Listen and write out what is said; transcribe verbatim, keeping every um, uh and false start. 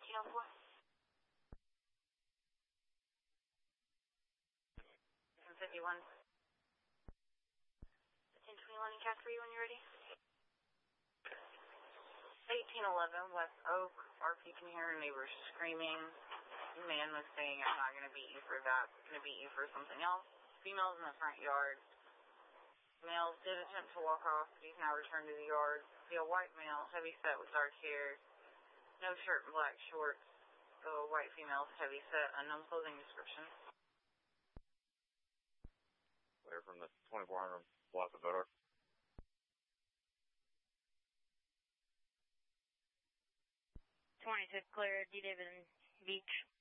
fifteen oh four. ten fifty-one. ten twenty-one in Cat three when you're ready. eighteen eleven West Oak. R P can hear neighbors screaming. The man was saying, I'm not going to beat you for that. I'm going to beat you for something else. Females in the front yard. Males did attempt to walk off, but he's now returned to the yard. See a white male, heavy set with dark hair, no shirt and black shorts. The white female, heavy set, unknown clothing description. Clear from the twenty-four hundred block of Voter. twenty-six clear, D. David Beach.